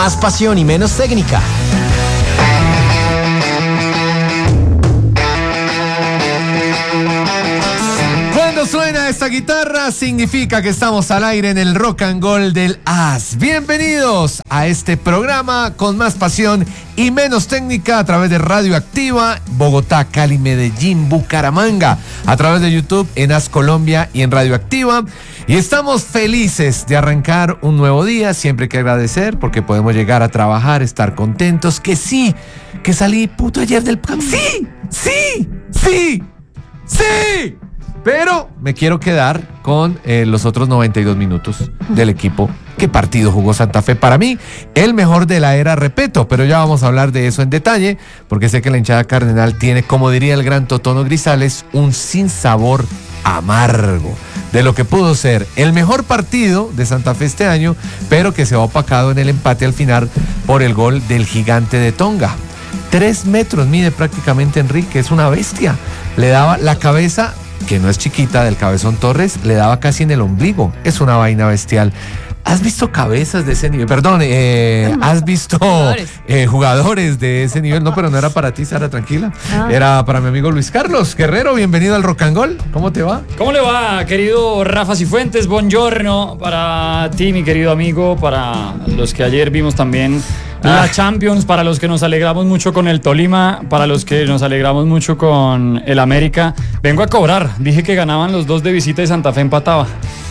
más pasión y menos técnica. Cuando suena esta guitarra significa que estamos al aire en el Rock and Roll del AS. Bienvenidos a este programa con más pasión y menos técnica a través de Radioactiva, Bogotá, Cali, Medellín, Bucaramanga, a través de YouTube en AS Colombia y en Radioactiva. Y estamos felices de arrancar un nuevo día, siempre hay que agradecer porque podemos llegar a trabajar, estar contentos, que sí, que salí puto ayer del campo. ¡Sí! Pero me quiero quedar con los otros 92 minutos del equipo. ¿Qué partido jugó Santa Fe? Para mí, el mejor de la era Repeto, pero ya vamos a hablar de eso en detalle, porque sé que la hinchada cardenal tiene, como diría el gran Totono Grisales, un sinsabor amargo de lo que pudo ser el mejor partido de Santa Fe este año, pero que se va opacado en el empate al final por el gol del gigante de Tonga. 3 metros mide prácticamente Enrique, es una bestia. Le daba la cabeza, que no es chiquita, del Cabezón Torres, le daba casi en el ombligo. Es una vaina bestial. ¿Has visto cabezas de ese nivel? Perdón, ¿has visto jugadores de ese nivel? No, pero no era para ti, Sara, tranquila. Era para mi amigo Luis Carlos Guerrero. Bienvenido al Rock and Roll. ¿Cómo te va? ¿Cómo le va, querido Rafa Cifuentes? Buongiorno para ti, mi querido amigo, para los que ayer vimos también la Champions, para los que nos alegramos mucho con el Tolima, para los que nos alegramos mucho con el América. Vengo a cobrar. Dije que ganaban los dos de visita y Santa Fe empataba.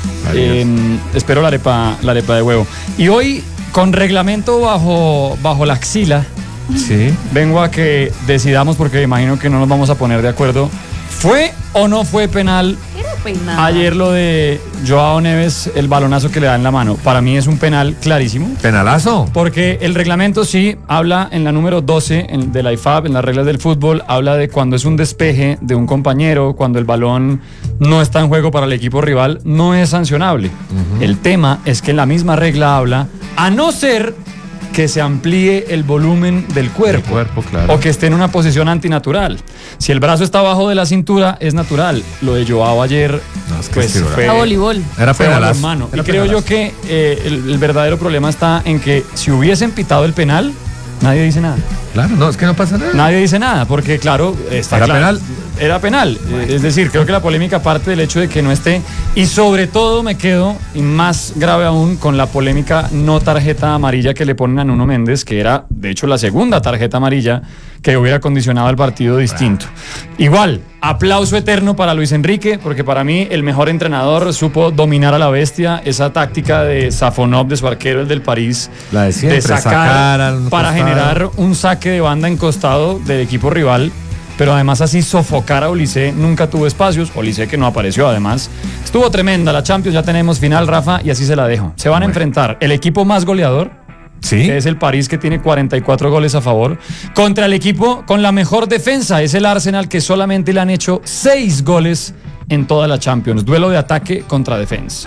Espero la arepa de huevo. Y hoy, con reglamento bajo la axila, sí, vengo a que decidamos, porque imagino que no nos vamos a poner de acuerdo. ¿Fue o no fue penal? Era penal. Ayer lo de Joao Neves, el balonazo que le da en la mano. Para mí es un penal clarísimo. ¿Penalazo? Porque el reglamento sí habla en la número 12 de la IFAB, en las reglas del fútbol, habla de cuando es un despeje de un compañero, cuando el balón no está en juego para el equipo rival, no es sancionable. El tema es que la misma regla habla, a no ser que se amplíe el volumen del cuerpo, claro, o que esté en una posición antinatural. Si el brazo está abajo de la cintura, es natural. Lo de Joao ayer, no, es que pues fue a voleibol. Era penalazo. Hermano. Y Era creo penalazo. yo que el verdadero problema está en que si hubiesen pitado el penal, nadie dice nada. Claro, no, es que no pasa nada. Nadie dice nada, porque claro, está ¿Era claro, penal? Era penal. Es decir, creo que la polémica parte del hecho de que no esté, y sobre todo me quedo, y más grave aún, con la polémica no tarjeta amarilla que le ponen a Nuno Méndez, que era, de hecho, la segunda tarjeta amarilla que hubiera condicionado el partido distinto. Igual, aplauso eterno para Luis Enrique, porque para mí el mejor entrenador supo dominar a la bestia, esa táctica de Safonov, de su arquero, el del París, La de siempre, sacar al para costado, generar un saque de banda en costado del equipo rival, pero además así sofocar a Olise. Nunca tuvo espacios, Olise que no apareció además. Estuvo tremenda la Champions, ya tenemos final, Rafa, y así se la dejo. Se van a enfrentar el equipo más goleador, ¿sí?, que es el París, que tiene 44 goles a favor, contra el equipo con la mejor defensa, es el Arsenal, que solamente le han hecho 6 goles en toda la Champions. Duelo de ataque contra defensa.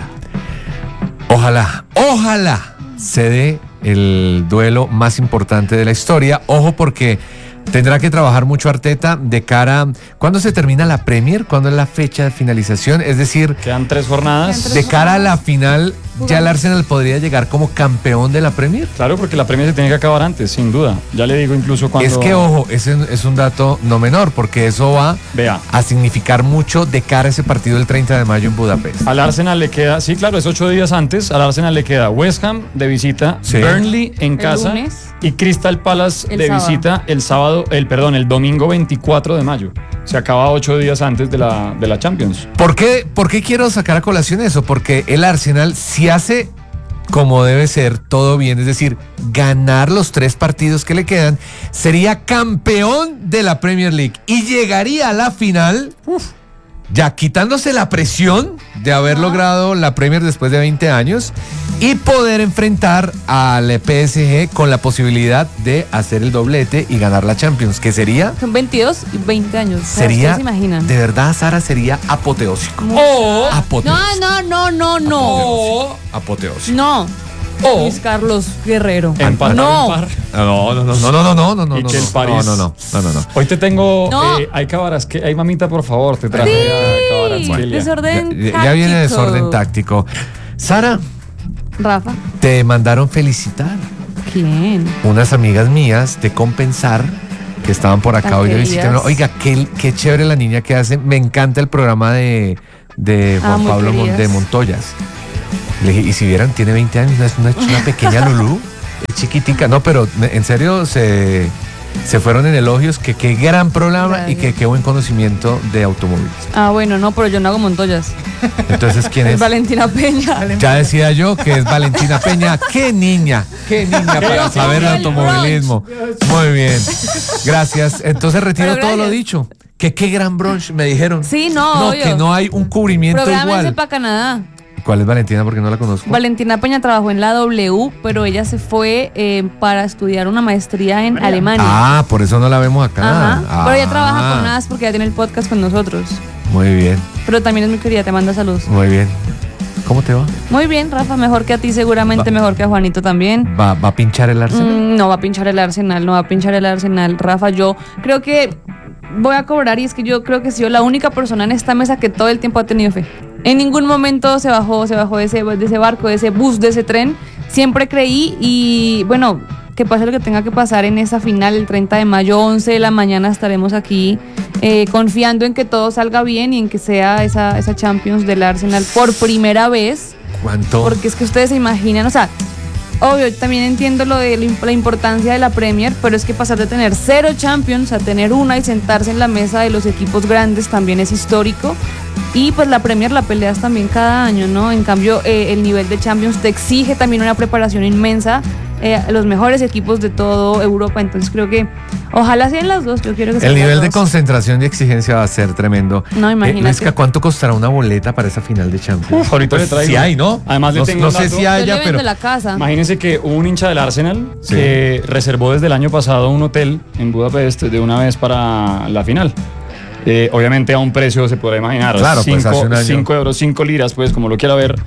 Ojalá se dé el duelo más importante de la historia. Ojo, porque tendrá que trabajar mucho Arteta de cara. ¿Cuándo se termina la Premier? ¿Cuándo es la fecha de finalización? Es decir, Quedan 3 jornadas. de cara a la final, ya el Arsenal podría llegar como campeón de la Premier. Claro, porque la Premier se tiene que acabar antes, sin duda. Ya le digo incluso cuando... Es que, ojo, ese es un dato no menor, porque eso va Vea. a significar mucho de cara a ese partido del 30 de mayo en Budapest. Al Arsenal le queda, sí, claro, es 8 días antes. Al Arsenal le queda West Ham de visita, Sí. Burnley en casa lunes. y Crystal Palace El de sábado. visita el domingo 24 de mayo. Se acaba 8 días antes de la Champions. ¿Por qué quiero sacar a colación eso? Porque el Arsenal, si hace como debe ser, todo bien, es decir, ganar los 3 partidos que le quedan, sería campeón de la Premier League y llegaría a la final, ya quitándose la presión de haber logrado la Premier después de 20 años y poder enfrentar al PSG con la posibilidad de hacer el doblete y ganar la Champions, que sería... Son 22 y 20 años. Sería, ¿Ustedes se imaginan? de verdad, Sara, sería apoteósico. O Apoteósico. No. Apoteósico. No. O Luis Carlos Guerrero. empatar No. en par. No. Y que el París. No. Hoy te tengo. No. Hay Cabarasque. Ay, mamita, por favor, te traje a Cabarasquelia. Desorden Ya viene desorden táctico. Sara, Rafa. te mandaron felicitar. ¿Quién? Unas amigas mías de Compensar que estaban por acá Tan hoy de queridas. visita. Oiga, qué chévere la niña que hace. Me encanta el programa de Juan muy Pablo queridas. de Montoyas. Le dije, y si vieran, tiene 20 años, es una pequeña Lulú, es chiquitica. No, pero en serio se fueron en elogios, que qué gran programa y que Gracias. qué buen conocimiento de automóviles. Ah, bueno, no, pero yo no hago Montoyas. Entonces, ¿quién Es es? Valentina Peña. Ya decía yo que es Valentina Peña. ¡Qué niña! para saber de El automovilismo! Muy bien. Gracias. Entonces retiro Pero todo lo gracias. dicho. Que qué gran brunch me dijeron. Sí, no, No, obvio. que no hay un cubrimiento Prográmense igual. para Canadá. ¿Cuál es Valentina? Porque no la conozco. Valentina Peña trabajó en la W, pero ella se fue para estudiar una maestría en Alemania. Ah, por eso no la vemos acá. Ajá. Pero ella trabaja con Ah, NAS porque ella tiene el podcast con nosotros. Muy bien, Pero también es muy querida, te manda saludos. muy bien. ¿Cómo te va? Muy bien, Rafa, mejor que a ti seguramente, mejor que a Juanito también. ¿Va a pinchar el Arsenal? No va a pinchar el Arsenal, no va a pinchar el Arsenal. Rafa, yo creo que voy a cobrar y es que yo creo que soy yo la única persona en esta mesa que todo el tiempo ha tenido fe. En ningún momento se bajó de ese barco, de ese bus, de ese tren. Siempre creí y bueno, que pase lo que tenga que pasar en esa final el 30 de mayo, 11 de la mañana estaremos aquí confiando en que todo salga bien y en que sea esa Champions del Arsenal por primera vez. ¿Cuánto? Porque es que ustedes se imaginan, o sea, obvio, también entiendo lo de la importancia de la Premier, pero es que pasar de tener 0 Champions a tener una y sentarse en la mesa de los equipos grandes también es histórico. Y pues la Premier la peleas también cada año, ¿no? En cambio, el nivel de Champions te exige también una preparación inmensa. Los mejores equipos de toda Europa, entonces creo que ojalá sean las dos. Yo quiero que sean El las nivel de dos. concentración y exigencia va a ser tremendo. No, imagínate. Luisca, ¿cuánto costará una boleta para esa final de Champions? Ahorita le traigo. Sí hay, ¿no? Además le no, tengo no un sé dato. si Yo haya, le pero vendo la casa. Imagínense que hubo un hincha del Arsenal Sí. que reservó desde el año pasado un hotel en Budapest de una vez para la final. Obviamente a un precio se podrá imaginar. Claro, pues, hace un año. 5 euros, 5 liras, pues como lo quiera ver,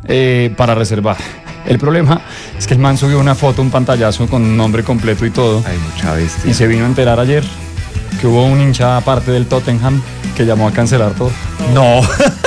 para reservar. El problema es que el man subió una foto, un pantallazo con nombre completo y todo. hay mucha bestia. Y se vino a enterar ayer que hubo un hincha aparte del Tottenham que llamó a cancelar todo. No,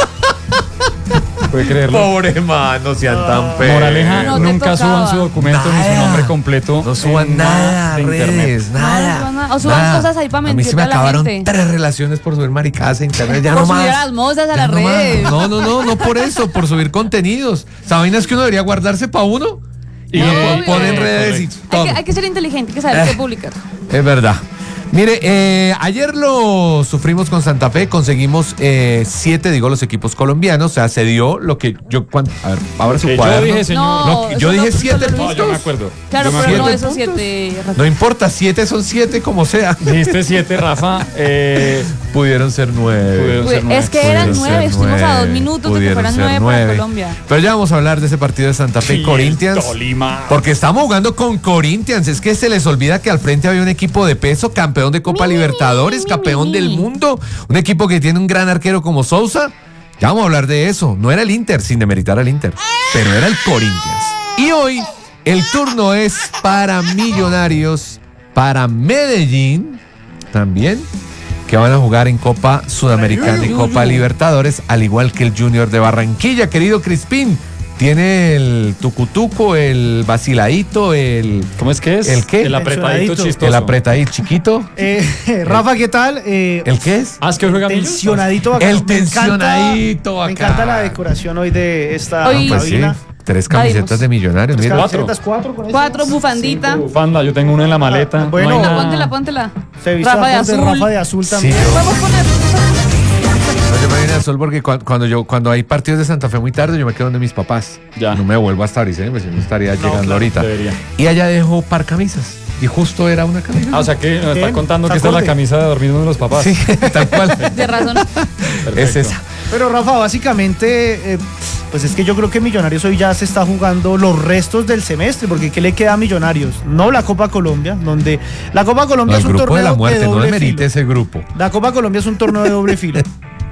¿Puede creerlo? pobre man, no sean tan feos. Moraleja, No te nunca tocaba. suban su documento ni su Nada. nombre completo. No suban en nada a de internet. redes, nada. No, o suban nada. cosas ahí para A mí se me mentirle a la acabaron gente. 3 relaciones por subir maricadas a internet, ya Por no subir más. a las mozas a Ya las no más. redes. No por eso, por subir contenidos. ¿Saben es que uno debería guardarse para uno? Y No, lo obvio. pone en redes y todo. Hay que ser inteligente, hay que saber qué publicar. Es verdad. Mire, ayer lo sufrimos con Santa Fe, conseguimos 7, digo, los equipos colombianos, o sea, se dio lo que yo, a ver, ahora su Que yo cuaderno. dije, señor. No, yo eso dije no, 7 solo No, puntos. yo me acuerdo. Claro, Yo me pero no acuerdo. esos 7. No importa, 7 son 7, como sea. Dijiste 7, Rafa. Pudieron ser 9. Pudieron ser nueve. Es que eran Pudieron 9, ser estuvimos a 2 nueve, minutos de que pudieron fueran ser 9 para 9. Colombia. Pero ya vamos a hablar de ese partido de Santa Fe y Corinthians. Tolima. Porque estamos jugando con Corinthians. Es que se les olvida que al frente había un equipo de peso, campeón de Copa Libertadores, campeón del mundo. Un equipo que tiene un gran arquero como Sousa. Ya vamos a hablar de eso. No era el Inter, sin demeritar al Inter, pero era el Corinthians. Y hoy el turno es para Millonarios, para Medellín también, que van a jugar en Copa Sudamericana y Copa Libertadores, al igual que el Junior de Barranquilla. Querido Crispín, tiene el tucutuco, el vaciladito, el ¿Cómo es que es? ¿El qué? El apretadito Tensionadito. chistoso. apretadito chiquito. Rafa, ¿qué tal? ¿El qué es? Ah, es que juega Millos. Tensionadito bacano. El tensionadito Me bacano. encanta la decoración hoy de esta Hoy- Pues sí, cabina. 3 camisetas Vamos. de Millonarios. Tres Mira. camisetas, 4 con eso. 4 bufandita. Bufanda, yo tengo una en la maleta. Bueno. No hay nada. Póntela. Se viste Rafa de Rafa azul. Rafa de azul Sí, también. yo- Vamos a poner. No, yo me vine a Sol porque cuando hay partidos de Santa Fe muy tarde, yo me quedo donde mis papás. Ya. No me vuelvo hasta Aricene, pues si no estaría llegando claro, ahorita. debería. Y allá dejo par camisas. Y justo era una camisa. Ah, o sea que nos está Bien, contando que se esta es la acorde. camisa de dormir de los papás. Sí, tal cual. De razón. Perfecto. Es esa. Pero Rafa, básicamente, pues es que yo creo que Millonarios hoy ya se está jugando los restos del semestre, porque ¿qué le queda a Millonarios? No la Copa Colombia, donde la Copa Colombia No, el es un grupo torneo de la muerte, no doble demerite filo. ese grupo. La Copa Colombia es un torneo de doble filo.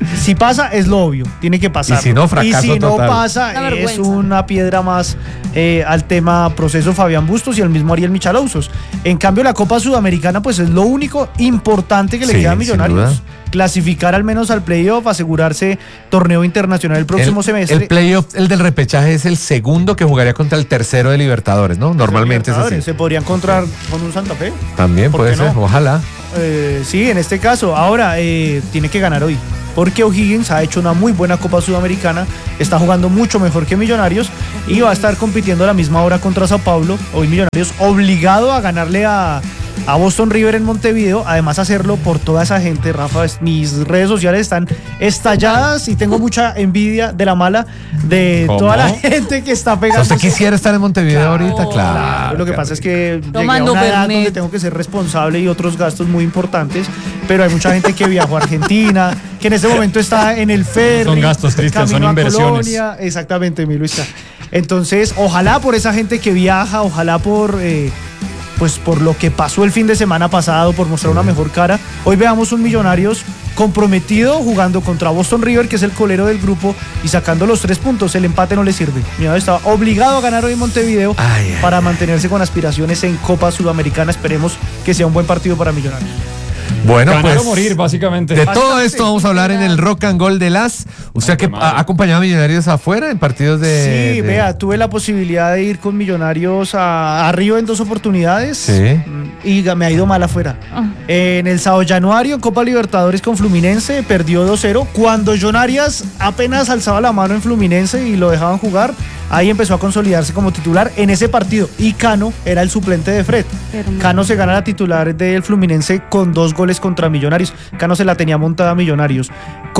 Si pasa, es lo obvio, tiene que pasar. Y si no, fracaso Y si no total. pasa, Una es vergüenza. una piedra más al tema proceso Fabián Bustos y el mismo Ariel Michalousos. En cambio, la Copa Sudamericana, pues es lo único importante que le Sí, queda a sin Millonarios. duda. Clasificar al menos al playoff, asegurarse torneo internacional el próximo semestre. El playoff, el del repechaje, es el segundo que jugaría contra el tercero de Libertadores, ¿no? Normalmente es así. Se podría encontrar con un Santa Fe. También ¿Por puede qué ser, no? ojalá. Sí, en este caso. Ahora, tiene que ganar hoy. Porque O'Higgins ha hecho una muy buena Copa Sudamericana, está jugando mucho mejor que Millonarios y va a estar compitiendo a la misma hora contra Sao Paulo. Hoy Millonarios obligado a ganarle a Boston River en Montevideo, además hacerlo por toda esa gente, Rafa. Mis redes sociales están estalladas y tengo mucha envidia de la mala de ¿Cómo? toda la gente que está O sea, pegando. ¿usted quisiera estar en Montevideo Claro, ahorita? Claro. Lo que pasa es que llegué a Tomando una edad Fernet. donde tengo que ser responsable y otros gastos muy importantes, pero hay mucha gente que viajó a Argentina, que en este momento está en el ferry. Son gastos, Cristian, son camino a inversiones. Colonia. Exactamente, mi Luisa. Entonces, ojalá por esa gente que viaja, ojalá por pues por lo que pasó el fin de semana pasado, por mostrar una mejor cara. Hoy veamos un Millonarios comprometido jugando contra Boston River, que es el colero del grupo, y sacando los 3 puntos. El empate no le sirve. Millonarios estaba obligado a ganar hoy en Montevideo para mantenerse con aspiraciones en Copa Sudamericana. Esperemos que sea un buen partido para Millonarios. Bueno, Ganar pues o morir, básicamente. de todo esto vamos a hablar en el Rock and Gold de las. ¿Usted qué ha madre. acompañado a Millonarios afuera en partidos de...? Sí, vea, tuve la posibilidad de ir con Millonarios a Río en 2 oportunidades. Sí. Y me ha ido mal afuera. En el Sao Januario, en Copa Libertadores con Fluminense, perdió 2-0. Cuando John Arias apenas alzaba la mano en Fluminense y lo dejaban jugar, ahí empezó a consolidarse como titular en ese partido. Y Cano era el suplente de Fred. Hermano. Cano se gana la titular del Fluminense con 2 goles contra Millonarios. Cano se la tenía montada a Millonarios.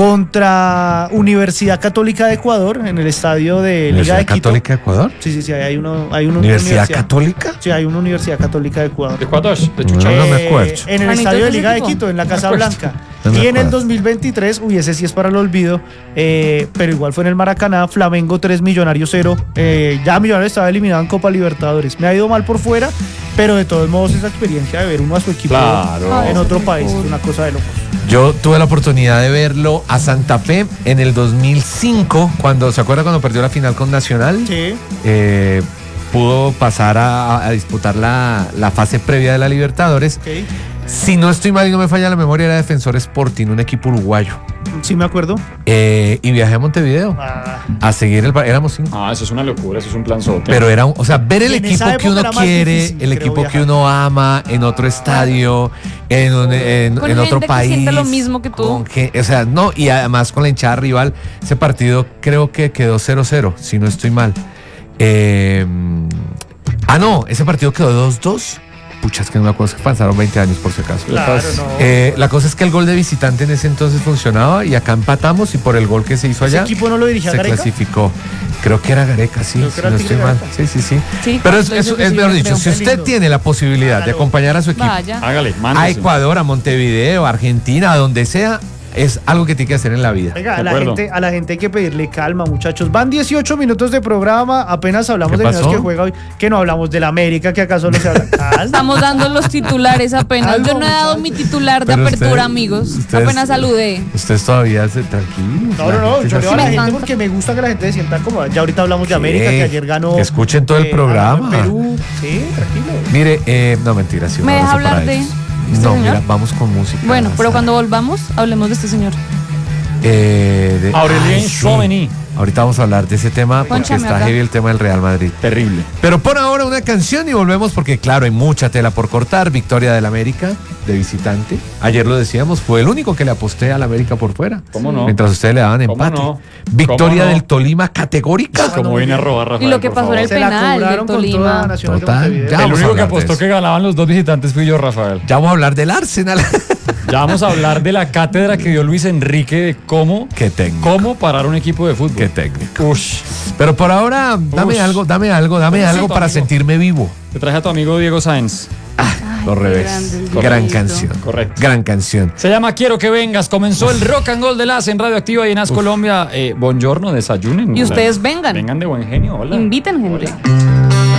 Contra Universidad Católica de Ecuador, en el estadio de Liga ¿Universidad de Quito. Católica de Ecuador? Sí, hay una ¿Universidad Católica? Sí, hay una Universidad Católica de Ecuador. ¿De Ecuador? ¿De No, Chucha? no me acuerdo. En el Juanito, estadio de ¿ese Liga de equipo? Quito, en la Casa acuerdo. Blanca. No me Y en el acuerdo. 2023, ese sí es para el olvido, pero igual fue en el Maracaná, Flamengo 3, Millonarios 0. Ya Millonarios estaba eliminado en Copa Libertadores. Me ha ido mal por fuera, pero de todos modos esa experiencia de ver uno a su equipo Claro. en otro Ay, país es por- una cosa de locos. Yo tuve la oportunidad de verlo a Santa Fe en el 2005, cuando, ¿se acuerda cuando perdió la final con Nacional? Sí. Pudo pasar a disputar la fase previa de la Libertadores. Ok. Si no estoy mal y no me falla la memoria, era Defensor Sporting, un equipo uruguayo. Sí, me acuerdo. Y viajé a Montevideo a seguir éramos 5. Ah, eso es una locura, eso es un planzote. Pero era, o sea, ver el En equipo esa que época uno era más quiere, difícil, el creo, equipo que viajar. uno ama, en otro estadio, en Con otro gente que país. siente lo mismo que tú. O sea, no, y además con la hinchada rival, ese partido creo que quedó 0-0, si no estoy mal. No, ese partido quedó 2-2. Pucha, es que no me acuerdo, es que pasaron 20 años por si acaso. Claro, no. La cosa es que el gol de visitante en ese entonces funcionaba y acá empatamos y por el gol que se hizo ¿Ese allá equipo no lo dirigía se Gareca? clasificó. Creo que era Gareca, sí, Creo que si era no el estoy Tigre mal. Gareca. Sí. Sí, Pero lo hizo que es sí, mejor yo dicho, creo, si fue usted lindo. tiene la posibilidad de Hágalo. acompañar a su equipo Vaya. Hágale, a mándese. Ecuador, a Montevideo, a Argentina, a donde sea, es algo que tiene que hacer en la vida. Venga, De a la acuerdo. gente hay que pedirle calma, muchachos. Van 18 minutos de programa, apenas hablamos ¿Qué de Millonarios pasó? que juega hoy, que no hablamos de la América, que acaso no se habla. Calma. Estamos dando los titulares apenas. Algo, Yo no he dado muchachos. mi titular de Pero apertura, usted- amigos. ustedes- Apenas saludé. Ustedes todavía tranquilos. No, yo le doy a la Sí, gente me porque me gusta que la gente se sienta cómoda. Ya ahorita hablamos de ¿Qué? América, que ayer ganó. Que escuchen todo el programa. ganó en Perú. Sí, tranquilo. Mire, no mentira, sí, un ¿Me deja abrazo para hablar de ellos. este No, señor? mira, vamos con música. Bueno, pero Sara. cuando volvamos, hablemos de este señor. Aurelien sí. Tchouameni. Ahorita vamos a hablar de ese tema porque Pónchame está acá. heavy el tema del Real Madrid. Terrible. Pero por ahora una canción y volvemos porque claro, hay mucha tela por cortar. Victoria del América de visitante. Ayer lo decíamos, fue el único que le aposté al América por fuera. ¿Cómo no? Mientras ustedes le daban ¿Cómo empate. no? Victoria ¿Cómo no? del Tolima categórica. Como viene a robar, Rafael, Y lo que por pasó favor. era el Se la penal cobraron del con Tolima. toda Nacional de Total, Montevideo. ya. El vamos a único que hablar de apostó eso. que ganaban los dos visitantes fui yo, Rafael. Ya vamos a hablar del Arsenal. Ya vamos a hablar de la cátedra que dio Luis Enrique de cómo parar un equipo de fútbol. Qué técnico. Ush. Pero por ahora, dame Ush. algo Necesito, para amigo. sentirme vivo. Te traje a tu amigo Diego Sáenz. Los qué revés. grande el Gran Dieguito. canción. Correcto. Gran canción. Se llama Quiero que vengas. Comenzó el Rock and Roll de las en Radio Activa y en As Colombia. Buongiorno, desayunen. Y ustedes vengan. Vengan de buen genio. Hola. Inviten gente. Hola.